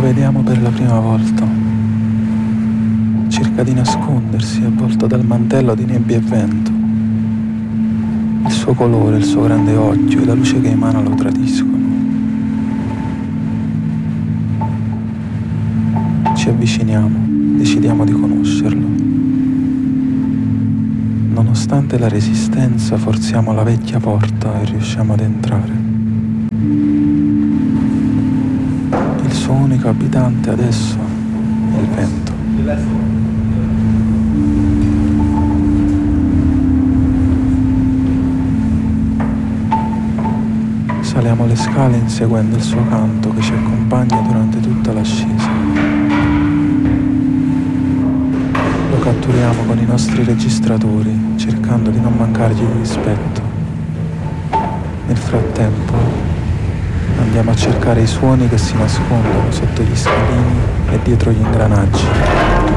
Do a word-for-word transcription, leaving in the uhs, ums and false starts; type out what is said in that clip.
vediamo per la prima volta. Cerca di nascondersi, avvolto dal mantello di nebbia e vento. Il suo colore, il suo grande occhio e la luce che emana lo tradiscono. Ci avviciniamo, decidiamo di conoscerlo. Nonostante la resistenza, forziamo la vecchia porta e riusciamo ad entrare. Il suo unico abitante adesso è il vento. Saliamo le scale inseguendo il suo canto che ci accompagna durante tutta l'ascesa. Lo catturiamo con i nostri registratori, cercando di non mancargli di rispetto. Nel frattempo andiamo a cercare i suoni che si nascondono sotto gli scalini e dietro gli ingranaggi.